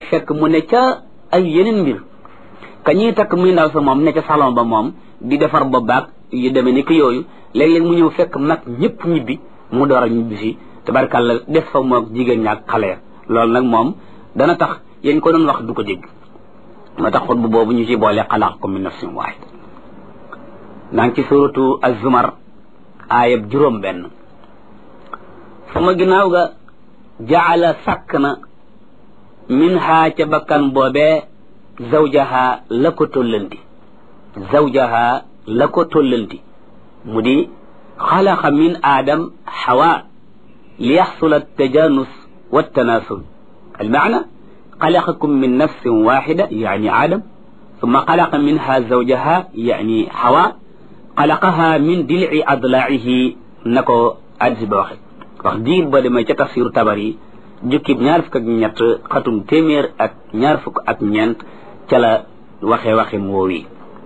fekk mu ne ca ay yeneen mbir ka ñuy takk muy ndaw sa moom ne ca salon ba moom di defar ba baag yu demee ni ki yooyu léeg-léeg mu ñëw fekk mag ñëpp ñibbi mu door a ñibbi si tabarkàlla def fa moog jigéen ñaak xale ya loolu nag moom dana tax yéen ko doon wax du ko dégg moo tax xutba boobu ñu ci boole xalaqakum min nafsin waahida naa ngi ci suratu az-zumar aayab juróom benn sama ginnaaw ga jaala sàkk na min haa ca bakkan boobee zawjaha la ko tollanti zawjaha la ko tollanti mu di xalaqa min aadam xawa li yaxsula tajanus wa tanasul almaana xalaqakum min nafsin waxida yani aadam summa xalaqa minha zawjaha yani xawa xalaqaha min dilci adlaacihi na ko addis ba waxe wax diir ba demee ca tafsiru tabari jukkib ñaar fukk ak ñett xatum téeméer ak ñaar fukk ak ñeent ca la waxe woowi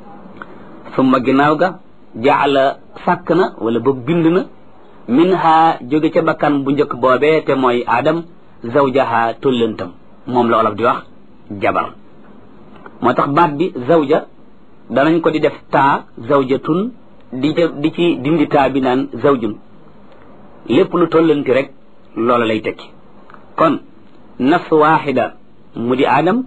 summa ginnaaw ga jaala sàkk na wala ba bind na min ha jóge ca bakkan bu njëkk boobee te mooy aadam zawjaha tollantam moom la olof di wax jabar moo tax baat bi zawja danañ ko di def taa zawjatun di ci dindi taa bi naan zawjun lépp lu tollanti rek loola lay tekki kon nafs waxida mu di aadam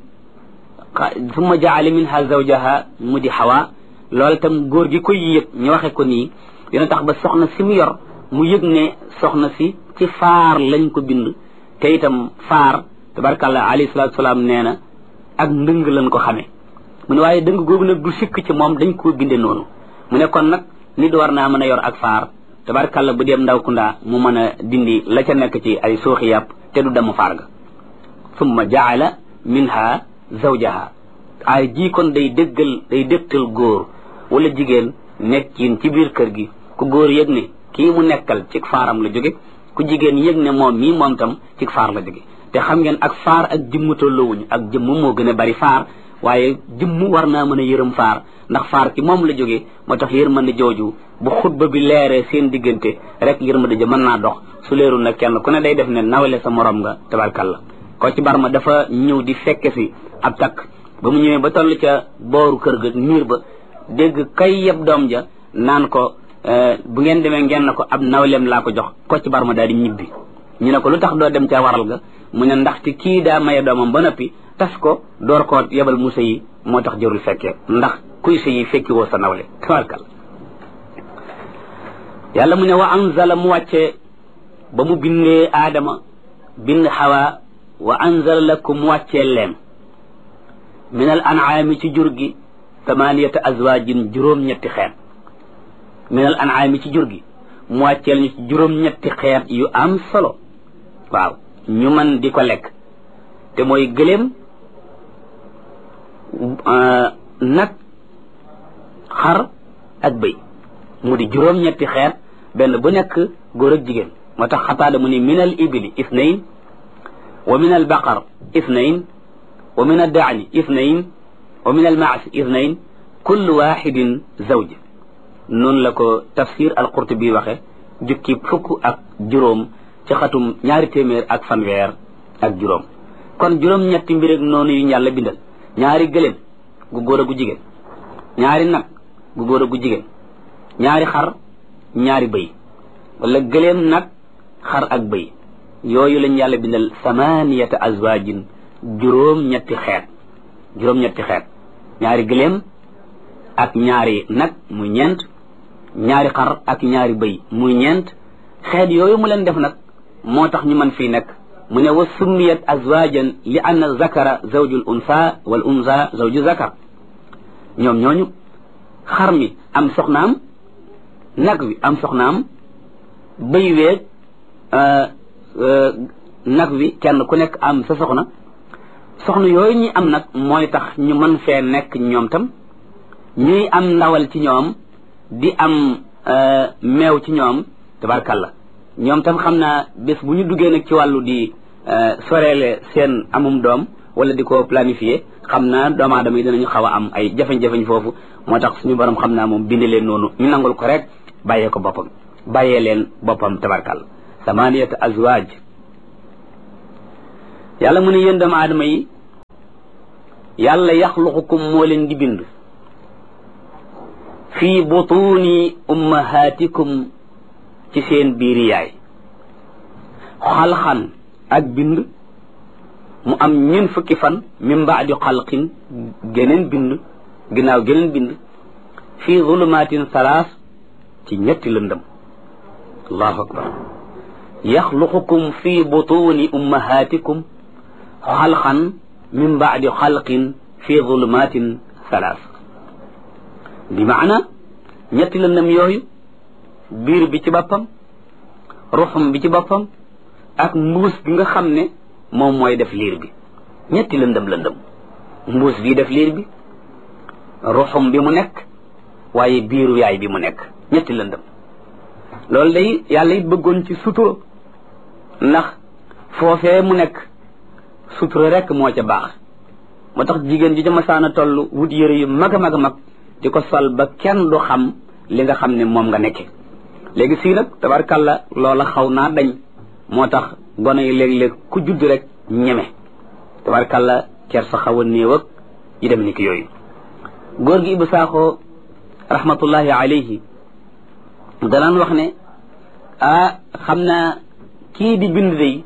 summa jaala minha zawjaha mu di xawa loolu itam góor gi koy yëg ñu waxe ko nii dina tax ba soxna si mu yor mu yëg ne soxna si ci faar lañ ko bind te itam faar tabarkàllah alayhi salaatu salaam nee na ak ndëng lañ ko xamee mu ne waaye dëng googu nag du sikk ci moom dañ koo binde noonu mu ne kon nag nit war naa mën a yor ak faar tabarkàllah bu dem ndaw kundaa mu mën a dindi la ca nekk ci ay suuxi yàpp te du dem faar ga summa jaala minha zawjaha ay ji kon day dégtal góor wala jigéen nekkin ci biir kër gi ku góor yëg ne kii mu nekkal ci faaram la jóge ku jigéen yëg ne moom mii moom tam ci faar la jóge te xam ngeen ak faar ak jëmm tolloowuñu ak jëmm moo gën a bari faar waaye jëmm war naa mën a yërëm faar ndax faar ki moom la jóge moo tax yërmande jooju bu xutba bi leeree seen diggante rek yërmande ja mën naa dox su leerul nag kenn ku ne day def ne nawle sa morom nga tabarkalla ko ci barma dafa ñëw di fekke si ab takk ba mu ñëwee ba toll ca booru kër ga miir ba dégg kay yeb doom ja naan ko bu ngeen demee ngeen na ko ab nawleem laa ko jox ko ci barma daal di ñibbi ñu ne ko lu tax doo dem ca waral ga mu ne ndaxte kii daa maye doomam ba noppi tas ko door koo yebal mu sëyi moo tax jërul fekkee ndax kuy sëyi fekki woo sa nawle tabarkal yàlla mu ne wa anzala mu wàccee ba mu bindee aadama bind xawa wa anzala lakum mu wàccee leen min al an'aami ci jur gi thamaniyata azwaajin juróom-ñetti xeet min al an'aami ci jur gi mu wàcceel ñu ci juróom-ñetti xeet yu am solo waaw ñu mën di ko lekk te mooy gëléem nag xar ak bëy mu di juróom-ñetti xeet benn bu nekk góor ak jigéen moo tax xataada mu ni min al ibili ithnayn wa min al baqar ithnayn wa min al daani ithnayn wa min al maasi ithnayn kullu waxidin zawj noonu la ko tafsir al qurtubi waxe jukki fukk ak juróom ci xatum ñaari téeméer ak fanweer ak juróom kon juróom-ñetti mbir ak noonu yu yàlla bindal ñaari gëléem gu góor a gu jigéen ñaari nag gu góor a gu jigéen ñaari xar ñaari bëy wala gëléem nag xar ak bëy yooyu lañ yàlla bindal samaniyata azwaajin juróom-ñetti xeet ñaari gëléem ak ñaari nag muy ñeent ñaari xar ak ñaari bëy muy ñeent xeet yooyu mu leen def nag moo tax ñu mën fii nekk mu ne wa summiyat azwajan li anna zakara zawjul unsa wal unsa zawju zakar ñoom ñooñu xar mi am soxnaam nag wi am soxnaam bëy weeg nag wi kenn ku nekk am sa soxna yooyu ñi am nag mooy tax ñu mën fee nekk ñoom tam ñuy am ndawal ci ñoom di am meew ci ñoom tabarkalla ñoom tam xam naa bés bu ñu duggee nag ci wàllu di soreele seen amum doom wala di ko planifier xam naa doomu aadama yi dinañu xaw a am ay jafe-jafe foofu moo tax suñu borom xam naa moom bind leen noonu ñu nangul ko rek bàyyee leen boppam tabarkalla samaniyata azwaaj yàlla mu ne yéen doomu aadama yi yàlla yaxluqukum moo leen di bind fii butuuni ummahatikum ci seen biiri yaay xalxan ak bind mu am ñeen fukki fan min baadi xalqin geneen bind ginnaaw geneen bind fii zulumatin salaas ci ñetti lëndëm allahu akbar yaxluqukum fii butuuni ummahatikum xalxan min baadi xalqin fii zulumatin salaas bi maana ñetti lëndëm yooyu biir bi ci boppam ruxum bi ci boppam ak mbuus bi nga xam ne moom mooy def liir bi ñetti lëndëm mbuus bii def liir bi ruxum bi mu nekk waaye biiru yaay bi mu nekk ñetti lëndëm loolu day yàlla it bëggoon ci sutura ndax foofee mu nekk sutura rek moo ca baax moo tax jigéen ji ca masaana toll wut yëre yu mag a mag a mag di ko sol ba kenn du xam li nga xam ne moom nga nekke léegi sii nag tabarkalla loola xaw naa dañ moo tax gone yi léeg-léeg ku judd rek ñeme tabarkalla cer sa xaw a néew ak yi dem ni ki yooyu góor gi Ibou Sakho rahmatullahi alayhi danaan wax ne xam naa kii di bind day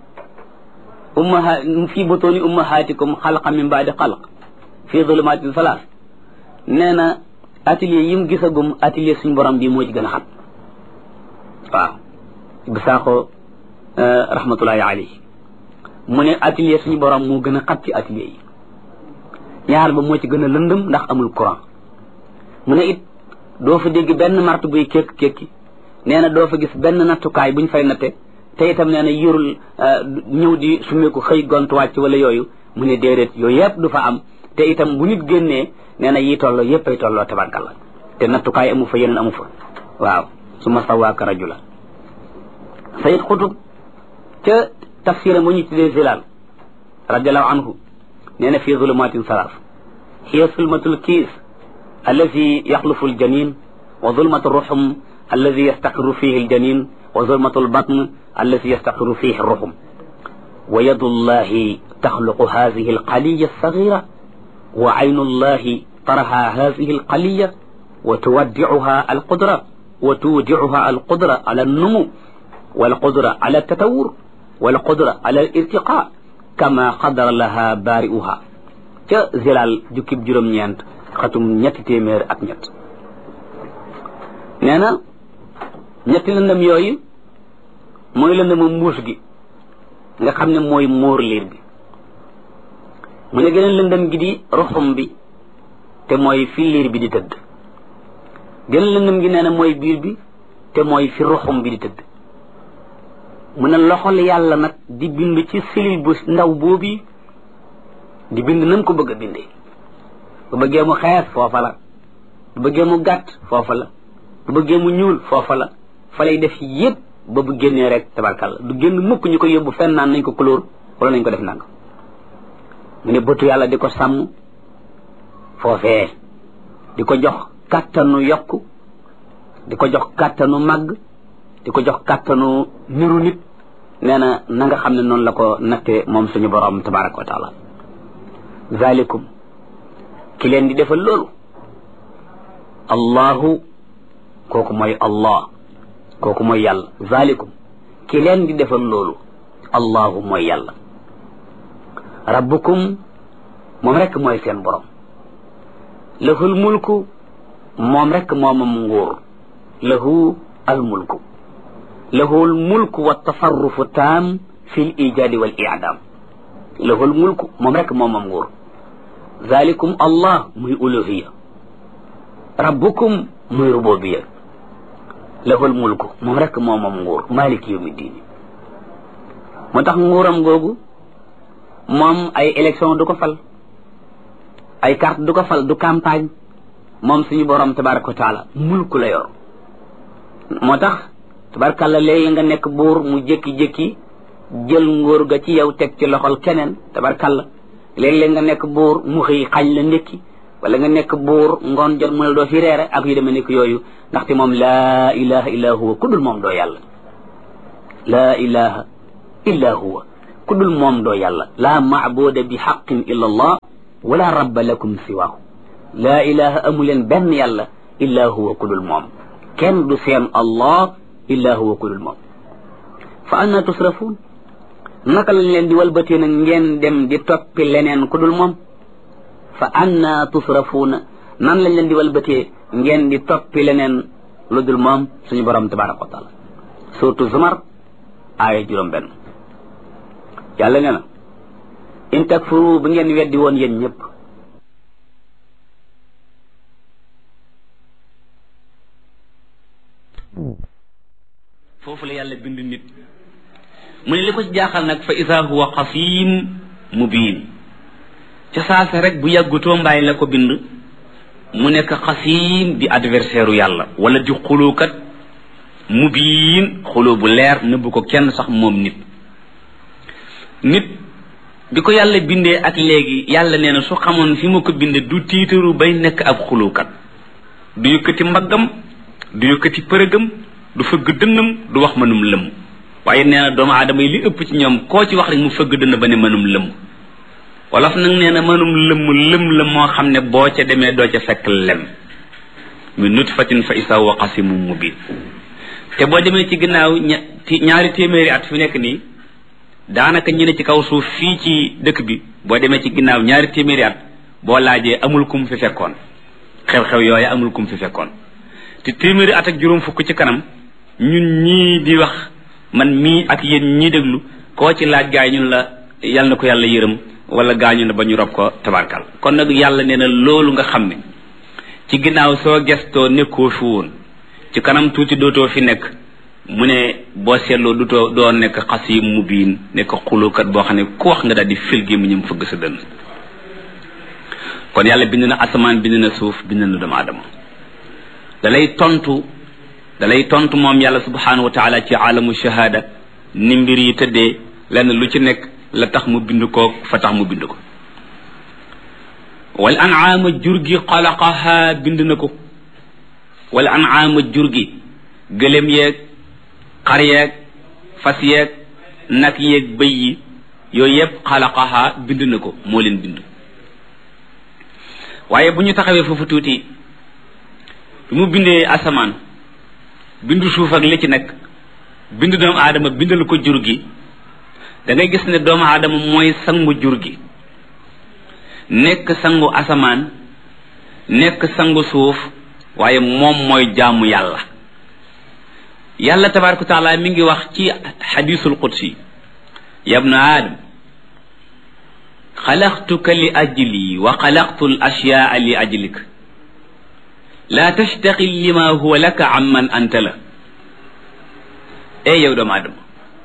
fii butuuni ummahatikum xalqa min baadi xalq fii zulumatin salaas nee na atelier yi mu gisagum atelier suñu borom bi moo ci gën a xam waaw Ibou Sakho rahmatullahi alayhi mu ne atelier suñu borom moo gën a xat ci atelier yi ñaar ba moo ci gën a lëndëm ndax amul courant mu ne it doo fa dégg benn martu buy kékki nee na doo fa gis benn nattukaay buñ fay natte te itam nee na yorul ñëw di sumeeku xëy gont wàcc wala yooyu mu ne déedéet yooyu yëpp du fa am te itam bu nit génnee nee na yi tolloo yëpp ay tolloo tabarkalla te nattukaay amu fa yeneen amu fa waaw su ma sawaaka rajula sayid xutub ca tafsira mu ñu tuddee Zilaal radiallahu anhu nee na fii zulumatin salaas hiya zulmatul kiis alladi yaxlufu aljanin wa zulmatu ruxum alladi yastaqiru fihi aljanin wa zulmatu albatn alladi yastaqiru fihi ruxum wa yadu llahi taxluqu hadihi alqaliya alsagira wa aynu llahi taraha hadihi alqaliya wa tuwaddicuha alqudra wa tuwdicuha alqudra ala alnumu والقدرة على التطور والقدرة على الارتقاء كما قدر لها بارئها ca Zilaal jukkib juróom-ñeent xatum ñetti téeméer ak ñett nee na ñetti lëndëm yooyu mooy lëndëmu mbuus gi nga xam ne mooy móor liir bi mu ne geneen lëndëm gi di ruxum bi te mooy fi liir bi di tëdd geneen lëndëm gi nee na mooy biir bi te mooy fi ruxum bi di tëdd mu ne loxol yàlla nag di bind ci cellule bu ndaw boobu di bind nam ko bëgg a bindee bu bëggee mu xees foofa la bu bëggee mu gàtt foofa la bu bëggee mu ñuul foofa la fa lay def yépp ba bu génnee rek tabarkalla du génn mukk ñu ko yóbbu fenn naan nañ ko couleur wala nañ ko def nang mu ne bëtu yàlla di ko sàmm foofee di ko jox kàttanu yokku di ko jox kàttanu màgg di ko jox kàttanu niru nit nee na na nga xam ne noonu la ko natte moom suñu borom tabaraka wa taala zalikum ki leen di defal loolu allahu kooku mooy allah kooku mooy yàlla zalikum ki leen di defal loolu allahu mooy yàlla rabbukum moom rekk mooy seen borom lahul mulku moom rekk moomam nguur lahu al mulku له الملك والتصرف التام في الإيجاد والإعدام له الملك ممرك ممور ذلكم الله مي ألوهية ربكم مي ربوبية له الملك ممرك ممور مالك يوم الدين متاخ ngouram gogu mom ay élection du ko fal ay carte du ko fal du campagne mom suñu borom tabaaraku taala mulku la yor motax tabarkalla léegi nga nekk buur mu jékki-jékki jël ngóor ga ci yow teg ci loxol keneen tabarkalla léeg-léeg nga nekk buur mu xëy xañ la ndékki wala nga nekk buur ngoon jot mu ne doo fi reere ak yu demee nekk yooyu ndaxte moom laa ilaha illa huwa ku dul moom doo yàlla laa ilaha illa huwa ku dul moom doo yàlla laa maabuda bi xaqin illa allah wala rabba lakum siwaahu laa ilaha amuleen benn yàlla illa huwa kudul moom kenn du seen allah illa huwa kudul moom fa anna tusrafuun naka lañ leen di walbatee nag ngeen dem di toppi leneen kudul moom fa anna tusrafuuna nan lañ leen di walbatee ngeen di toppi leneen lu dul moom suñu borom tabaraka wa taala surtout Zumar aaya 6 yàlla nee na in takfuru bu ngeen weddi woon yéen ñëpp foofu la yàlla bind nit mu ne li ko ci jaaxal nag fa ida huwa xasim mubin ca saasa rek bu yàggutoo mbaay la ko bind mu nekk xasim di adversaire u yàlla wala di xuluukat mubin xuloo bu leer nëbbu ko kenn sax moom nit bi ko yàlla bindee ak léegi yàlla nee na su xamoon fi mu ko bindee du tiitaru bay nekk ab xuluukat du yëkkati mbaggam du yëkkati përëgam du fëgg dënnam du wax mënum lëm waaye nee na doomu aadama yi li ëpp ci ñoom koo ci wax rek mu fëgg dënn ba ne mënum lëm wolof nag nee na mënum lëm la moo xam ne boo ca demee doo ca fekk lem min nutfatin fa isa wa qasimun mubin te boo demee ci ginnaaw ñaari téeméeri at fi nekk nii daanaka ñu ne ci kaw suuf fii ci dëkk bi boo demee ci ginnaaw ñaari téeméeri at boo laajee amul kum fi fekkoon xew-xew yooyu amul kum fi fekkoon te téeméeri at ak juróom fukk ci kanam ñun ñii di wax man mii ak yéen ñii déglu koo ci laaj gaay ñun la yal na ko yàlla yërëm wala gaañu na ba ñu rob ko tabarkal kon nag yàlla nee na loolu nga xam ne ci ginnaaw soo gestoo nekkoo fi woon ci kanam tuuti dootoo fi nekk mu ne boo seetloo doo nekk xasim mubiin nekk xulukat boo xam ne ku wax nga daal di fil gi mu ñëm fëgg sa dënn kon yàlla bind na asamaan bind na suuf bind na doomu aadama dalay tontu moom yàlla subhanahu wa taala ci alamu shahada ni mbir yi tëddee lenn lu ci nekk la tax mu bind ko fa tax mu bind ko wal an'aama jur gi xalaqaha bind na ko wal an'aama jur gi gëlëm yeeg xar yeeg fas yeeg nag yeeg bëy yi yooyu yëpp xalaqaha bind na ko moo leen bind waaye bu ñu taxawee foofu tuuti bi mu bindee asamaan bindu suuf ak li ci nekk bind doomu aadama bindal ko jur gi da ngay gis ne doomu aadama mooy sangu jur gi nekk sangu asamaan nekk sangu suuf waaye moom mooy jaamu yàlla tabaraka taala mi ngi wax ci xadisul qudsi yabna aadam xalaqtuka li ajli wa xalaqtu al ashyaa li ajlik laa tastaqil lima huwa laka amman anta la yow doomu aadama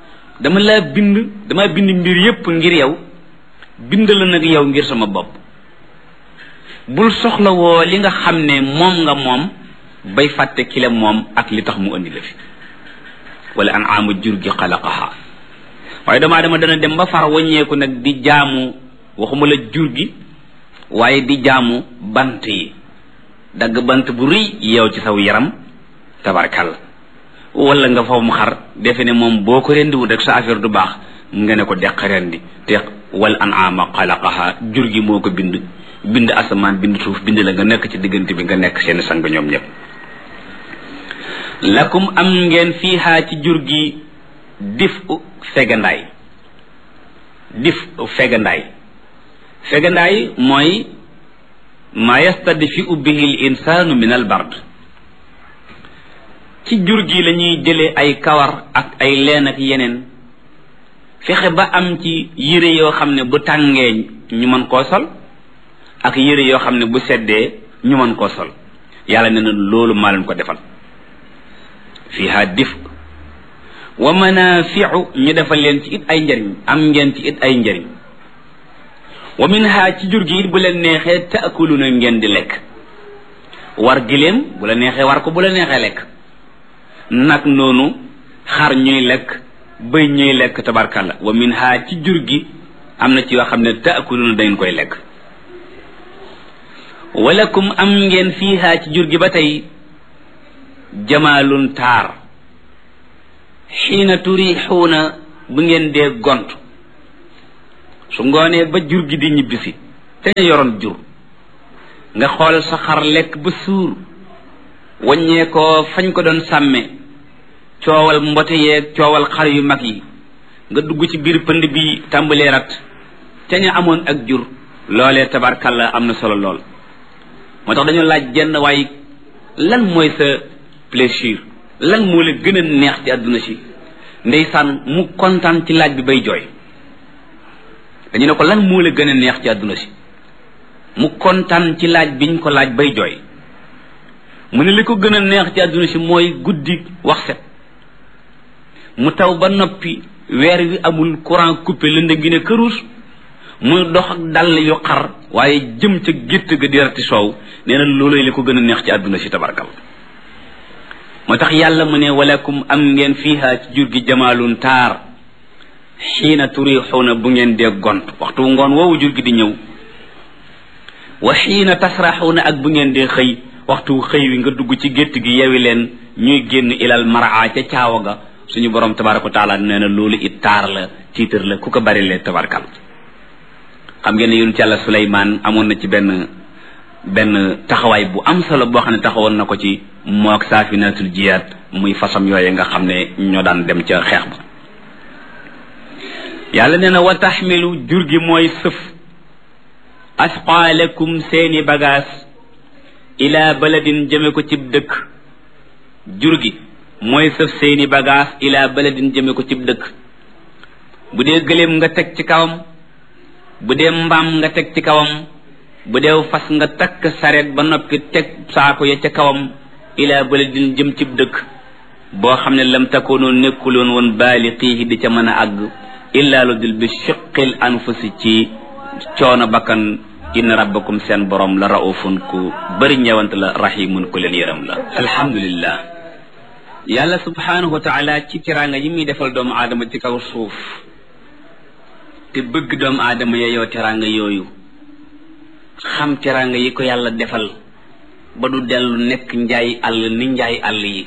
dama bind mbir yépp ngir yow bind la nag yow ngir sama bopp bul soxla woo li nga xam ne moom nga moom bay fàtte ki la moom ak li tax mu andi la fi wala an'aama jur gi xalaqaha waaye doomu aadama dana dem ba far waññeeku nag di jaamu waxuma la jur gi waaye di jaamu bant yi dagg bant bu rëy yow ci saw yaram tabarkal wala nga fa mu xar defe ne moom boo ko rendiwul rek sa affaire du baax nga ne ko deq rendi te wal an'aama xalaqaha jur gi moo ko bind asamaan bind suuf bind la nga nekk ci diggante bi nga nekk seen sang ñoom ñëpp lakum am ngeen fiihaa ci jur gi fegandaay mooy ma yastadfi'u bihi al insaanu min al bard ci jur gi lañuy jëlee ay kawar ak ay leen ak yeneen fexe ba am ci yére yoo xam ne bu tàngee ñu mën koo sol ak yére yoo xam ne bu seddee ñu mën koo sol yàlla nee na loolu maa leen ko defal fiha dif wa manafi'u ñu defal leen ci it ay njariñ am ngeen ci it ay njariñ wa minha ci jur gi it bu leen neexee taakuluna ngeen di lekk war giléem bu la neexee war ko bu la neexee lekk nag noonu xar ñuy lekk bëy ñuy lekk tabarkalla wa minha ci jur gi am na ci yoo xam ne taakuluna dangeen koy lekk walakum am ngeen fiiha ci jur gi ba tey jamaalun taar xiina turixuuna bu ngeen dee gont su ngoonee ba jur gi di ñibbisi te ñu yoroon jur nga xool sa xar lekk ba suur waññee ko fañ ko doon sàmme coowal mbote yeeg coowal xar yu mag yi nga dugg ci biir pënd bi tàmbalee rat te ñu amoon ak jur loolee tabarkalla am na solo lool moo tax dañu laaj jenn waaye lan mooy sa plaisir lan moo la gën a neex ci àdduna si ndeysaan mu kontaan ci laaj bi bay jooy dañu ne ko lan moo la gën a neex ci àdduna si mu kontaan ci laaj biñ ko laaj bay jooy mu ne li ko gën a neex ci àdduna si mooy guddi wax set mu taw ba noppi weer wi amul courant coupé lëndëm gi ne këruus muy dox ak dàll yu xar waaye jëm ca gétt ga di rati soow nee na looloy li ko gën a neex ci àdduna si tabarkal moo tax yàlla mu ne walakum am ngeen fiiha ci jur gi jamaalun taar xiina turixuuna bu ngeen dee gont waxtu ngoon woowu jur gi di ñëw wa xiina tasraxuuna ak bu ngeen dee xëy waxtu xëy wi nga dugg ci gétt gi yewi leen ñuy génn ilal maraa ca caawa ga suñu borom tabaraka wa taala nee na loolu it taar la tiitar la ku ko bari lee tabarkal xam ngeen ne yonent Yàlla Suleymaan amoon na ci benn taxawaay bu am solo boo xam ne taxawoon na ko ci mook saafinatul jiyaat muy fasam yooye nga xam ne ñoo daan dem ca xeex ba yàlla nee na wa taxmilu jur gi mooy sëf asqaalakum seeni bagaas ila baladin jëme ko cib dëkk jur gi mooy sëf seeni bagaas ila baladin jëme ko cib dëkk bu dee gëléem nga teg ci kawam bu dee mbaam nga teg ci kawam bu dee fas nga takk sareet ba noppi teg saako ya ca kawam ila baladin jëm cib dëkk boo xam ne lam takoonoo nekkuloon woon baaliqiihi di ca mën a àgg illaa lu dul bi shiqqil anfusi ci coono bakkan inna rabbakum seen borom la raufun ku bëri ñëwant la rahimun ku leen yërëm la alhamdulillah yàlla subhanahu wa taala ci teraanga yi muy defal doomu aadama ci kaw suuf te bëgg doomu aadama yeyoo teraanga yooyu xam teraanga yi ko yàlla defal ba du dellu nekk njaay àll ni njaay àll yi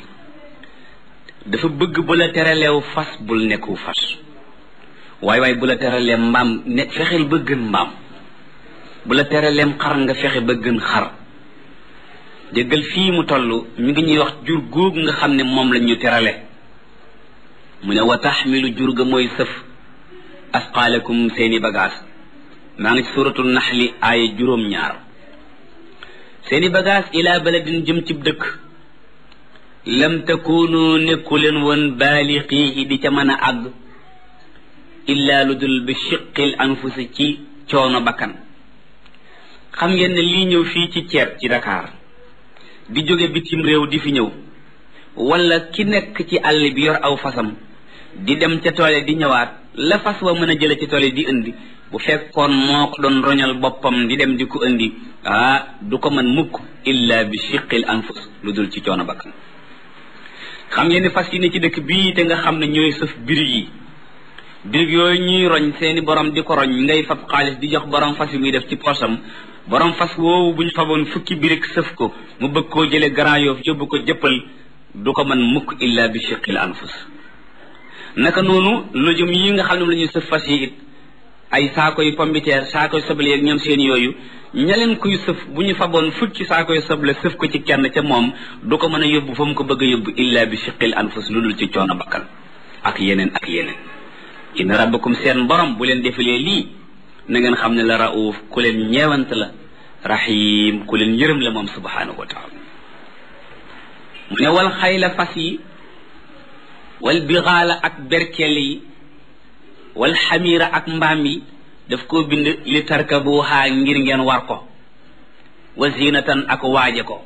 dafa bëgg bu la teraleew fas bul nekku fas waaye bu la teralee mbaam ne fexeel ba gën mbaam bu la teraleem xar nga fexe ba gën xar déggal fii mu toll mi ngi ñuy wax jur googu nga xam ne moom lañ ñu terale mu ne wa taxmilu jur ga mooy sëf asqaalakum seeni bagaas maa ngi ci suratul naxli aaya 2 seeni bagaas ila baladin jëm cib dëkk lam takunu nekku leen woon baaliqiihi di ca mën a àgg illa lu dul bi shiqqil anfusi ci coono bakkan xam ngeen ne lii ñëw fii ci ceeb ci Dakar di jóge bitim réew di fi ñëw wala ki nekk ci àll bi yor aw fasam di dem ca toole di ñëwaat la fas wa mën a jële ci toole di indi bu fekkoon moo ko doon roñal boppam di dem di ko indi du ko mën mukk illa bi shiqqil anfus lu dul ci coono bakkan xam ngeen ne fas yi ne ci dëkk bii te nga xam ne ñooy sëf birig yooyu ñuy roñ seeni borom di ko roñ ngay fab xaalis di jox borom fas yi muy def ci poosam borom fas woowu bu ñu faboon fukki birig sëf ko mu bëgg koo jële Grand Yoff yóbbu ko jëppal du ko mën mukk illa bi shiqqil anfus naka noonu lujum yi nga xam ne la ñuy sëf fas yi it ay saako yu pombiteer saako yu soble ak ñoom seen yooyu ña leen kuy sëf bu ñu faboon fukki saako yu soble sëf ko ci kenn ca moom du ko mën a yóbbu fa mu ko bëgg a yóbbu illa bi shiqqil anfus lu dul ci coono bakkan ak yeneen inna rabbakum seen borom bu leen defalee lii na ngeen xam ne la rauf ku leen ñeewant la rahim ku leen yërëm la moom subhanahu wa taala mu ne wal xayla fas yi wal bigaala ak berkel yi wal xamiira ak mbaam yi daf koo bind li tarkabuha ngir ngeen war ko wa zinatan ak waaje ko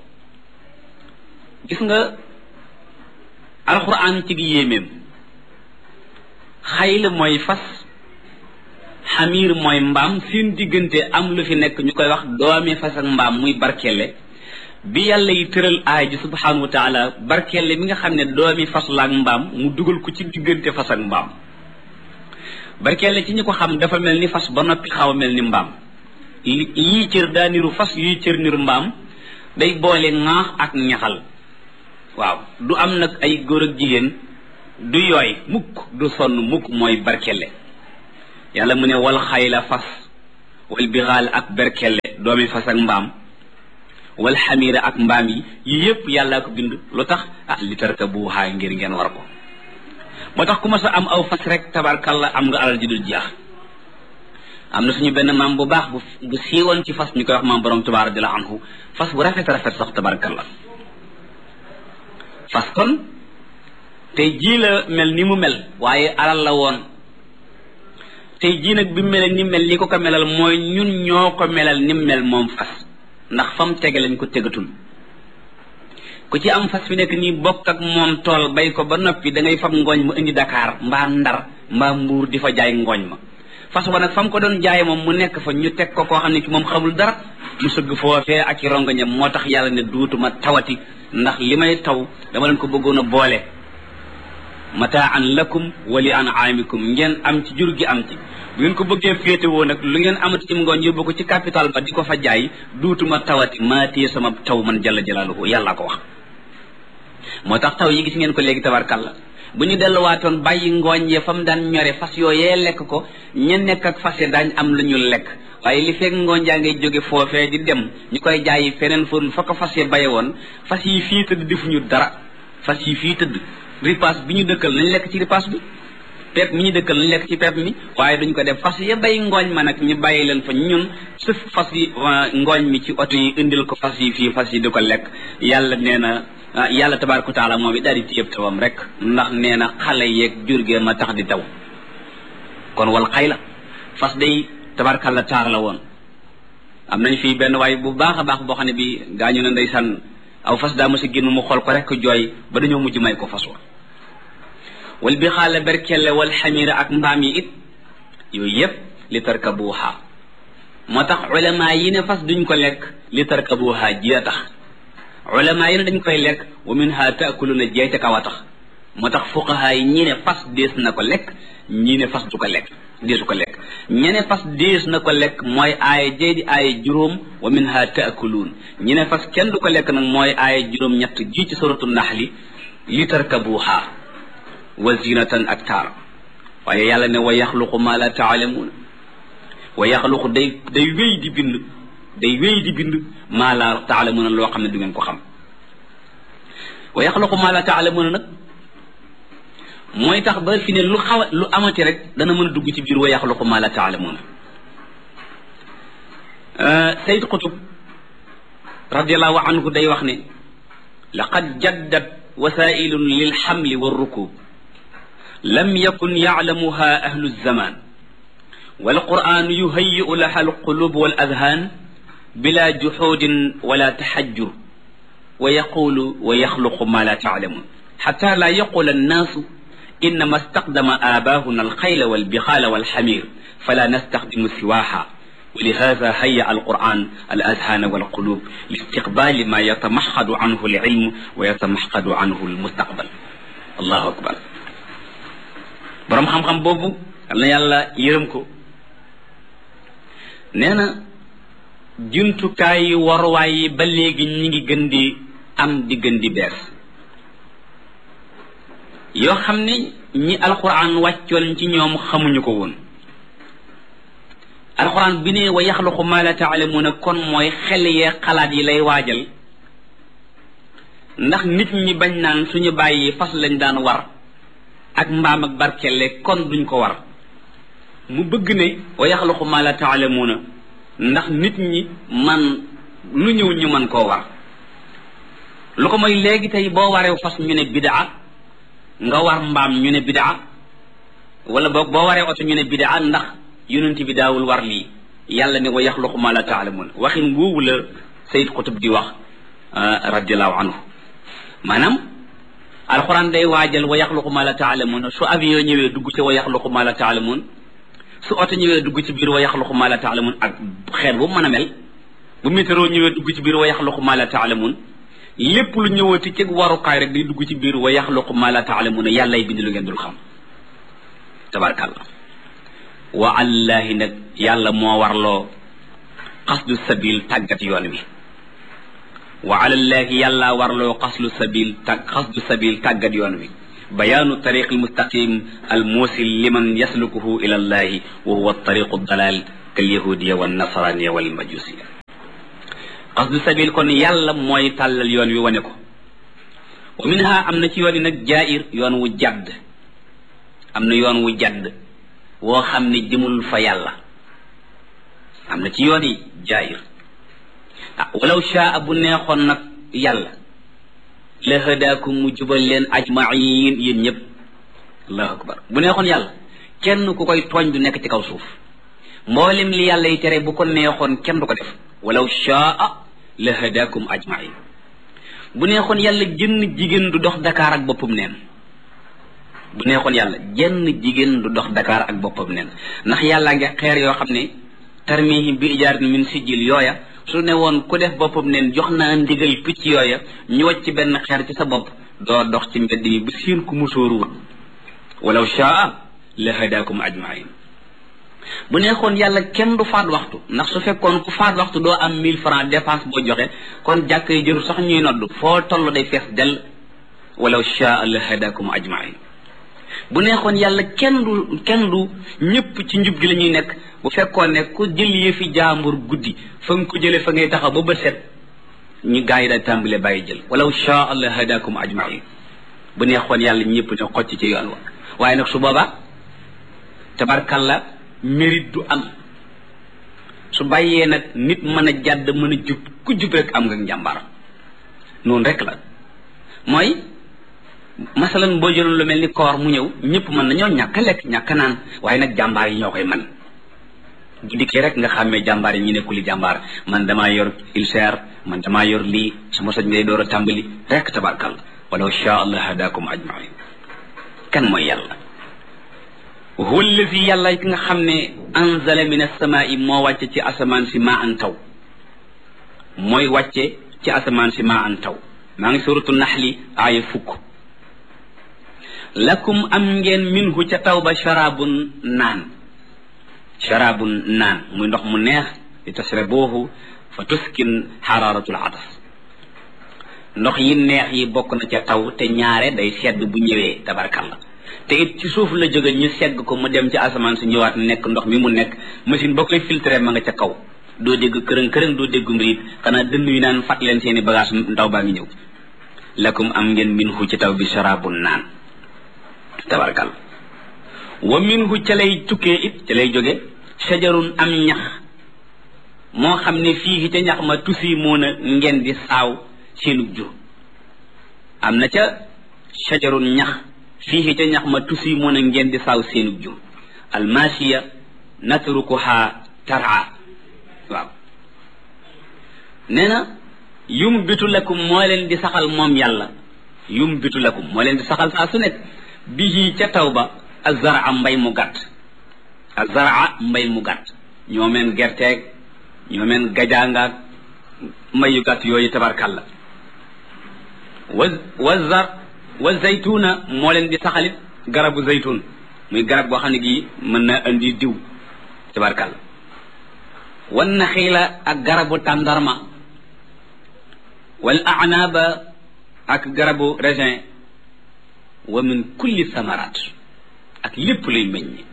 gis nga alquran ci gi yéeméem xayla mooy fas xamiir mooy mbaam seen diggante am lu fi nekk ñu koy wax doomi fas ak mbaam muy barkelle bi yàlla yi tëral aay ji subhanahu wa taala barkelle mi nga xam ne doomi fas la ak mbaam mu dugal ko ci diggante fas ak mbaam barkelle ci ñi ko xam dafa mel ni fas ba noppi xaw a mel ni mbaam yii cër daa niru fas yii cër niru mbaam day boole ŋaax ak ñaxal waaw du am nag ay góor ak jigéen du yooy mukk du sonn mukk mooy barkelle yàlla mu ne wal xayla fas wal bixaal ak berkelle doomi fas ak mbaam wal xamira ak mbaam yi yëpp yàllaa ko bind lu tax li tarkabuha ngir ngeen war ko moo tax ku ma sa am aw fas rek tabarkalla am nga alal ji dul jeex am na suñu benn maam bu baax bu siiwoon ci fas ñu koy wax maam borom Tuubaa radiyallaahu anhu fas bu rafet sax tabarkalla fas kon tey jii la mel ni mu mel waaye alal la woon tey jii nag bi mel ni mel li ko melal mooy ñun ñoo ko melal ni mel moom fas ndax fam tege lañ ko tegatul ku ci am fas fi nekk nii bokk ak moom tool bay ko ba noppi da ngay fam ngooñ ma indi Dakar mbaa Ndar mbaa Mbuur di fa jaay ngooñ ma fas wa nag fam ko doon jaay moom mu nekk fa ñu teg ko koo xam ne ki moom xamul dara mu sëgg foofee ak i rongoñam moo tax yàlla ne duutuma tawati ndax li may taw dama leen ko bëggoon a boole mataan lakum wa li an'amikum ngeen am ci jur gi am ci bu ngeen ko bëggee féetewoo nag lu ngeen amati ci ngooñ yóbbu ko ci capital ba di ko fa jaay duutuma tawati maa téye sama taw man jalla jalaaluhu yàlla ko wax moo tax taw yi gis ngeen ko léegi tabarkalla bu ñu delluwaatoon bàyyi ngooñ ya fa mu daan ñore fas yooyee lekk ko ña nekk ak fas ya daañ am lu ñu lekk waaye li fekk ngooñ jaa ngay jóge foofee di dem ñu koy jaayi feneen fa ko fas ya baye woon fas yi fii tëdd defuñu dara fas yi fii tëdd ripaas bi ñu dëkkal nañ lekk ci ripaas bi pepp mi ñu dëkkal nañ lekk ci pepp mi waaye duñ ko def fas ya bay ngooñ ma nag ñu bàyyi leen fa ñun sëf fas yi ngooñ mi ci oto yi indil ko fas yi fii fas yi di ko lekk yàlla nee na yàlla tabaaraka wa taala moom it daal di téyeb tawam rek ndax nee na xale yeeg jur gee ma tax di taw kon wal xayla fas day tabaarkalla taar la woon am nañ fii benn waay bu baax a baax boo xam ne bi gaañu na ndeysaan aw fas daa mos a génn mu xool ko rek jooy ba dañoo mujj may ko fas wa wal bi xaala berkelle wal xamira ak mbaam yi it yooyu yëpp li tarkabuha moo tax ulama yi ne fas duñ ko lekk li tarkabuha ji a tax ulama yi ne dañ koy lekk wa minha taakuluna jeey ca kaw a tax moo tax fuqaha yi ñi ne fas dees na ko lekk ñi ne fas du ko lekk deesu ko lekk ñene fas dees na ko lekk mooy aaya jey di aaya juróom wa minha taakuluun ñi ne fas kenn du ko lekk nag mooy aaya juróom ñett ji ci suratu naxli li tarkabuha wa zinatan ak taar waaye yàlla ne wa yaxluqu ma la taalamuun wa yaxluqu day wéy di bind maa la taalamuuna loo xam ne du ngeen ko xam wa yaxluqu maa la taalamuuna nag mooy tax ba fi ne lu amati rek dana mën a dugg ci biir wa yaxluqu maa la taalamuuna Sayyid Qutb radiallahu anhu day wax ne laqad jaddat wasailun lil xamli wa rukub lam yakun yaclamuha ahlu zaman والقرآن يهيئ لها القلوب والأذهان بلا جحود ولا تحجر ويقول ويخلق ما لا تعلمون حتى لا يقول الناس إنما استخدم آباؤنا الخيل والبغال والحمير فلا نستخدم سواها ولهذا هيأ القرآن الأذهان والقلوب لاستقبال ما يتمحض عنه العلم ويتمحض عنه المستقبل الله أكبر برام خم بوبو يالا يرمكو nee na jumtukaay yi waruwaay yi ba léegi ñi ngi gën di am di gën di bees yoo xam ne ñi alquran wàccoon ci ñoom xamuñu ko woon alquran bi ne wa yaxluqu ma la taalamuuna kon mooy xel yee xalaat yi lay waajal ndax nit ñi bañ naan suñu bàyyi fas lañ daan war ak mbaam ak barkelle kon duñ ko war mu bëgg ne wa yaxluqu ma la taalamuuna ndax nit ñi man lu ñëw ñu man koo war lu ko mooy léegi tey boo waree fas ñu ne bidaa nga war mbaam ñu ne bidaa wala boog boo waree oto ñu ne bidaa ndax yonent bi daawul war lii yàlla ne wa yaxluqu ma la taalamuuna waxin woowu la Sayyid Qutb di wax radiallahu anhu maanaam alquran day waajal wa yaxluqu ma la taalamuuna su avion ñëwee dugg ci wa yaxluqu ma la taalamuun su oto ñëwee dugg ci biir wa yaxluqu ma la taalamuun ak xeet bu mën a mel bu météo ñëwee dugg ci biir wa yaxluqu ma la taalamuun lépp lu ñëwati ci warukaay rek day dugg ci biir wa yaxluqu ma la taalamuun yàllay bind lu ngeen dul xam tabarakallah wa allahi nag yàlla moo warloo qasdu sabil tàggat yoon wi wa alallahi yàlla warloo qasdu sabil tàggat yoon wi بيان الطريق المستقيم الموصل لمن يسلكه إلى الله وهو الطريق الضلال kal yahudiya wan nasaraniya wal majusiya qasdu sabil kon yàlla mooy tàllal yoon wi wane ko wa minha am na ci yoon yi nag jaa'ir yoon wu jadd am na yoon wu jadd woo xam ne jëmul fa yàlla am na ci yoon yi jaa'ir walaw shaa bu neexoon nag yàlla la hadaakum mu jubal leen ajmain yéen ñëpp allahu akbar bu neexoon yàlla kenn ku koy tooñ du nekk ci kaw suuf mboolem li yàlla yi tere bu ko neexoon kenn du ko def walaw shaa la hadaakum ajmain bu neexoon yàlla jënn jigéen du dox Dakar ak boppam neen bu neexoon yàlla jenn jigéen du dox Dakar ak boppam neen ndax yàllaa ngi xeer yoo xam ne tarmihim bi ijaaratin min sijil yooya su ne woon ku def boppam neen jox naa ndigal picc yooya ñu wacc benn xeer ci sa bopp doo dox ci mbedd mi bu siin ku musóoruwul walaw shaa la hadaakum ajmain bu neexoon yàlla kenn du faat waxtu ndax su fekkoon ku faat waxtu doo am 1000 francs dépense boo joxe kon jàkk yi jëru sax ñuy nodd foo toll day fees dell walaw shaa la hadaakum ajmain bu neexoon yàlla kenn du ñëpp ci njub gi la ñuy nekk bu fekkoon ne ku jël yëfi jaambur guddi fa nga ko jële fa ngay taxaw ba bët set ñu gaa yi daal tàmbale bàyyi jël walaw shaa la hadaakum ajmain bu neexoon yàlla ñëpp ne xocc ci yoon wa waaye nag su boobaa tabarkalla mérite du am su bàyyee nag nit mën a jàdd mën a jub ku jub rek am nga njàmbaar noonu rek la mooy masalan boo jëloon lu mel ni koor mu ñëw ñëpp mën nañoo ñàkk lekk ñàkk naan waaye nag jàmbaar yi ñoo koy man bu dikkee rek nga xàmmee jàmbaar yi ñu nekkuli jàmbaar man damaa yor ulcère man damaa yor lii sama soj ngay door a tàmbali rek tabarkalla walaw shaa allah hadakum ajmain kan mooy yàlla huwa allazi yàlla ki nga xam ne anzala min as-samaa'i moo wàcce ci asamaan si maa an taw mooy wàcce ci asamaan si maa an taw maa ngi suratu naxli aaya 10 lakum am ngeen minhu ca taw ba sharabun naan muy ndox mu neex li tasrabuhu fa tuskin xaraaratul atas ndox yi neex yi bokk na ca taw te ñaare day sedd bu ñëwee tabarkalla te it ci suuf la jóge ñu segg ko mu dem ci asamaan si ñëwaat nekk ndox mi mu nekk machine boo koy filtré ma nga ca kaw doo dégg kërëng doo dégg mbriit xanaa dënn yu naan fat leen seeni bagage ndaw baa ngi ñëw lakum am ngeen minhu ci taw bi sharabun naan tabarkal wa minhu ca lay tukkee it ca lay jóge shajarun am ñax moo xam ne fii ca ñax ma tusi moon a ngeen di saaw seenug jur am na ca shajarun ñax fii ca ñax ma tusi moon a ngeen di saaw seenug jur almasiya natrukuha tara waaw nee na yumbitu lakum moo leen di saxal moom yàlla yumbitu lakum moo leen di saxal saa su nekk bihi ca taw ba azara mbay mu gàtt azara mbay mu gàtt ñoo meen gerteeg ñoo meen gajaangaag mbay yu gàtt yooyu tabarkalla wa zaytuna moo leen di saxalit garabu zaytun muy garab boo xam ne gii mën na andi diw tabarkalla wan naxiila ak garabu tàndarma wal a'naba ak garabu raisin wa min kulli samarat ak lépp luy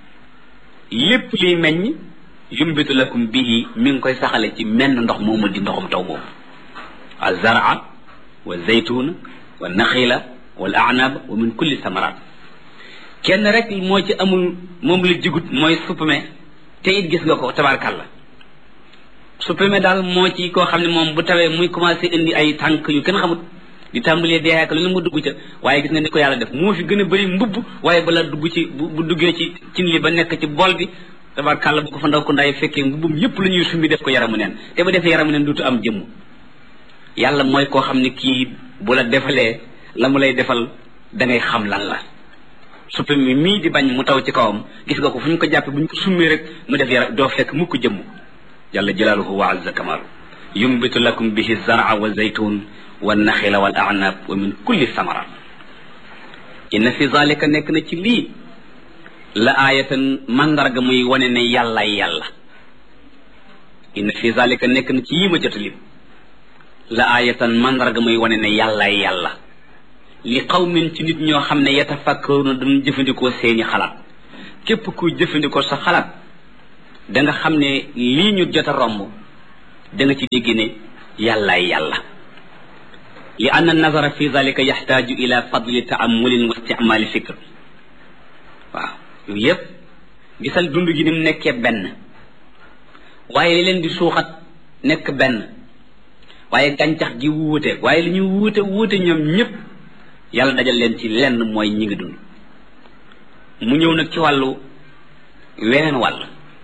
meññ yumbitu lakum bihi mi ngi koy saxale ci menn ndox moomu di ndoxum taw moomu az-zar'a wa zaytuna wa naxiila wal a'naba wa min kulli samarat kenn rek moo ci amul moom la jigut mooy suppame te it gis nga ko tabarkalla suppame daal moo ci koo xam ne moom bu tawee muy commencé indi ay tànk yu kenn xamut di tàmbalee dee ak lu ne mu dugg ca waaye gis nga ni ko yàlla def moo fi gën a bëri mbubb waaye bala dugg ci bu duggee ci cin li ba nekk ci bool bi tabarkàlla bu ko fa ndaw ko ndaay fekkee mbubbum yépp la ñuy sumbi def ko yaramu neen te ba defee yaramu neen duutu am jëmm yàlla mooy koo xam ne kii bu la defalee la mu lay defal da ngay xam lan la suppame mii di bañ mu taw ci kawam gis nga ko fu ñu ko jàppee bu ñu ko summee rek mu def yaram doo fekk mukk jëmm jalla jalaaluhu wa azza kamaalu yumbitu lakum bihi zar'a wa zaytun wa naxila wal a'nab wa min kulli samarat inna fi zalika nekk na ci lii la aayatan mandarga muy wane ne yàlla inna fi zalika nekk na ci yii ma jotalim la aayatan mandarga muy wane ne yàlla li qawmin ci nit ñoo xam ne yatafakkaruna dañu jëfandikoo seeni xalaat képp kuy jëfandikoo sa xalaat da nga xam ne lii ñu jot a romb da nga ci dégg ne yàllaay yàlla li anna nazara fi zalika yaxtaaju ila fadli taamulin wa isticmaali fikr waaw yooyu yëpp gisal dund gi ni mu nekkee benn waaye li leen di suuxat nekk benn waaye gàncax gi wuute waaye li ñu wuute ñoom ñëpp yàlla dajal leen ci lenn mooy ñi ngi dund mu ñëw nag ci wàllu weneen wàll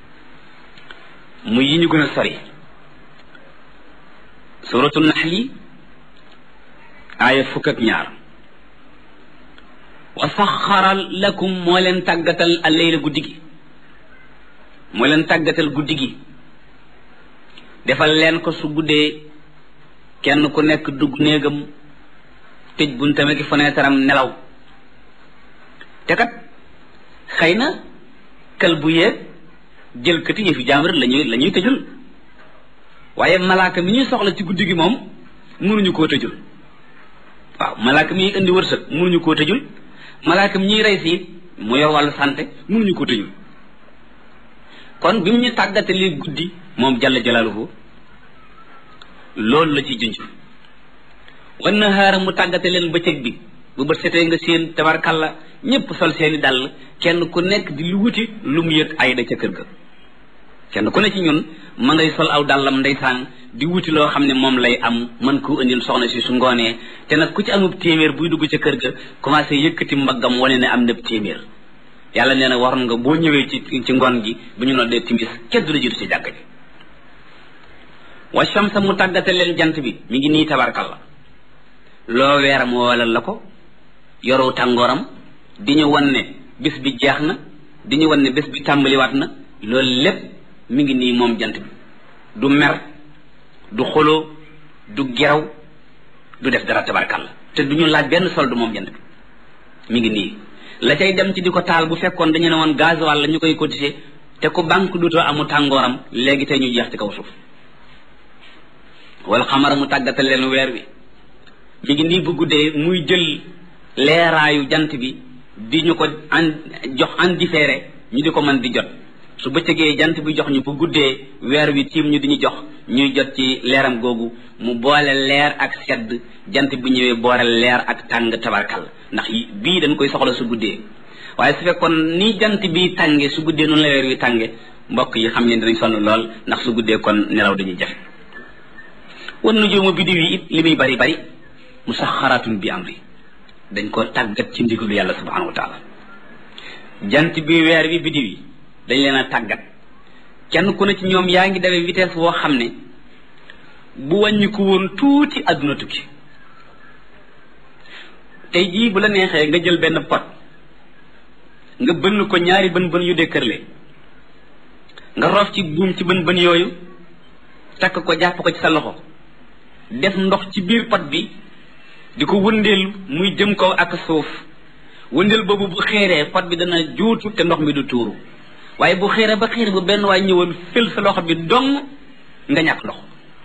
mu yi ñu gën a sori suratu naxli aaya 12 wa saxara lakum moo leen tàggatal alleyla guddi gi moo leen tàggatal guddi gi defal leen ko su guddee kenn ku nekk dugg néegam tëj buntam ak fenêtre am nelaw te kat xëy na kël bu yeeg jël kati yëfi jàmbur la ñuy tëjul waaye malaaka mi ñuy soxla ci guddi gi moom mënuñu koo tëjul waaw malaaka mi indi wërsëg mënuñu koo tëjul malaaka mi ñuy rey si mu yor wàllu santé mënuñu koo tëjul kon bi mu ñu tàggatalee guddi moom jalla jalaaluhu loolu la ci junj wan nahaara mu tàggate leen bëccëg bi bu bët setee nga seen tabarkalla ñëpp sol seeni dàll kenn ku nekk di lu wuti lu mu yëg ayda ca kër ga kenn ku ne ci ñun ma ngay sol aw dàllam ndeysaan di wuti loo xam ne moom lay am mën koo indil soxna si su ngoonee te nag ku ci amub téeméer buy dugg ca kër ga commencé yëkkati mbaggam wane ne am na téeméer yàlla nee na waroon nga boo ñëwee ci ngoon gi bu ñu noddee timis kenn du la jiitu ci jàkk ji wa shamsa mu tàggate leen jant bi mi ngi nii tabarkalla loo weeram wala la ko yoroo tàngooram di ñu wan ne bés bi jeex na di ñu wan ne bés bi tàmbaliwaat na loolu lépp mi ngi nii moom jant bi du mer du xoloo du geraw du def dara tabarkalla te du ñu laaj benn solde moom jant bi mi ngi nii la cay dem ci di ko taal bu fekkoon dañu ne woon gasoil la ñu koy cotiser te ku banque dutoo amu tàngooram léegi tey ñu jeex ci kaw suuf wala xamara mu tàggatal leen weer wi mi ngi nii bu guddee muy jël leeraayu jant bi di ñu ko jox en différé ñu di ko mën di jot su bëccëgee jant bi jox ñu bu guddee weer wi tiim ñu di ñu jox ñuy jot ci leeram googu mu boole leer ak sedd jant bi ñëwee boole leer ak tàng tabarkal ndax bii dañ koy soxla su guddee waaye su fekkoon ni jant bi tànge su guddee noonu la weer wi tànge mbokk yi xam ngeen dinañ sonn lool ndax su guddee kon nelaw dañuy jafe wan nu jooma biddiw yi it li muy bari bari musaxaratun bi amri dañ ko tàggat ci ndigalu yàlla subhanahu wa taala jant bi weer bi biddiw yi dañ leen a tàggat kenn ku ne ci ñoom yaa ngi dawee vitesse boo xam ne bu wàññi ko woon tuuti àdduna tukki tey jii bu la neexee nga jël benn pot nga bënn ko ñaari bën yu dëkkërle nga roof ci buum ci bën yooyu takk ko jàpp ko ci sa loxo def ndox ci biir pot bi di ko wëndeel muy jëm kaw ak suuf wëndeel boobu bu xeeree pot bi dana juutu te ndox mi du tuuru waaye bu xeeree ba xeer bu benn waay ñëwoon fël sa loxo bi dong nga ñàkk ndox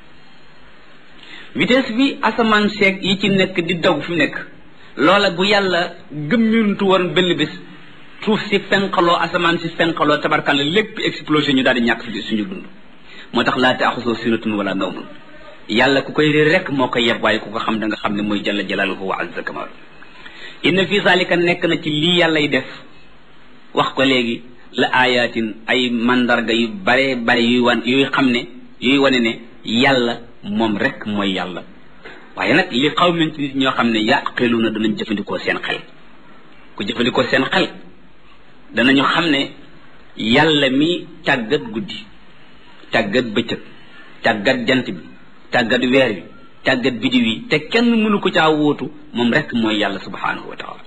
vitesse bi asamaan seeg yi ci nekk di daw fi nekk loola bu yàlla gëmmintu woon benn bés suuf si fenqaloo asamaan si fenqaloo tabarkalla lépp explosé ñu daal di ñàkk fi suñu dund moo tax laa taaxusoo sinatun wala nawmun yàlla ku koy réer rek moo koy yeb waaye ku ko xam da nga xam ne mooy jalla jalaaluhu wa azza kamaalu inna fi zalika nekk na ci lii yàllay def wax ko léegi la ayatin ay mandarga yu bare bare yuy xam ne yuy wane ne yàlla moom rek mooy yàlla waaye nag li xaw min ci nit ñoo xam ne yaqiluuna danañ jëfandikoo seen xel ku jëfandikoo seen xel danañu xam ne yàlla mi tàggat guddi tàggat bëccëg tàggat jant bi tàggat weer wi tàggat bidiw yi te kenn mënu ko caa wóotu moom rek mooy yàlla subhanahu wa taala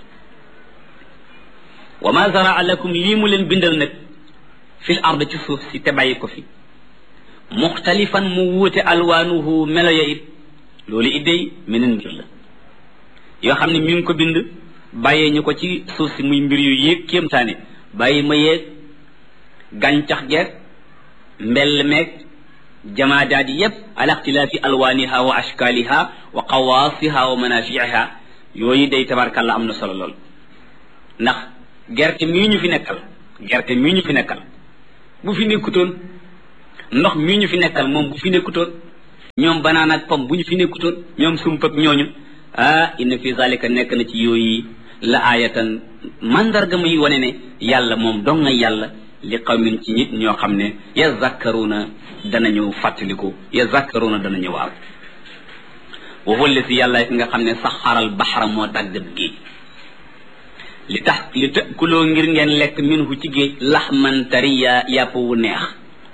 wa ma zaraa lakum lii mu leen bindal nag fil ard ci suuf si te bàyyi ko fi muxtalifan mu wuute alwaanuhu melo ya it loolu idday meneen mbir la yoo xam ne mi ngi ko bind bàyyee ñu ko ci suuf si muy mbir yu yéeg kéemtaane bàyyi ma yeeg gàncax geeg mbell meeg jamaadaat yi yépp ala ixtilaafi alwaaniha wa ashkaaliha wa qawaasiha wa manafiiha yooyu day tabarkàlla am na solo lool ndax gerte mii ñu fi nekkal bu fi nekkutoon ndox mi ñu fi nekkal moom bu fi nekkutoon ñoom banaan ak pom bu ñu fi nekkutoon ñoom sump ak ñooñu inna fi zalika nekk na ci yooyu la aayatan mandarga muy wane ne yàlla moom dong nga yàlla li qawmin ci nit ñoo xam ne yazakkaruna danañu fàttaliku yazakkaruna danañu waaw wa huwa allati yàlla ki nga xam ne saxaral baxra moo tàggat géej li takuloo ngir ngeen lekk minhu ci géej laxman tariya yàpp wu neex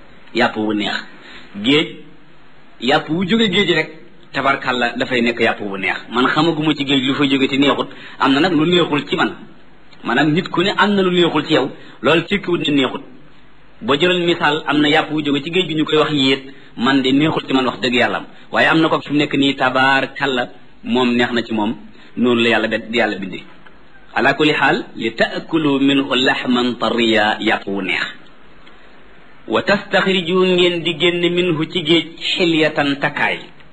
géej yàpp wu jóge géej rek tabarkàlla dafay nekk yàpp wu neex man xamaguma ci géej lu fa jóge te neexut am na nag lu neexul ci man maanaam nit ku ne am na lu neexul ci yow loolu tekkiwut ne neexut boo jëloon misaal am na yàpp wu jóge ci géej gi ñu koy wax yéet man de neexul ci man wax dëgg yàlla waaye am na ko fi mu nekk nii tabarkàlla moom neex na ci moom noonu la yàlla bindee ala kulli xaal li taakulu minhu laxman tariya yàpp wu neex wa tastaxriju ngeen di génn minhu ci géej xilyatan takkaay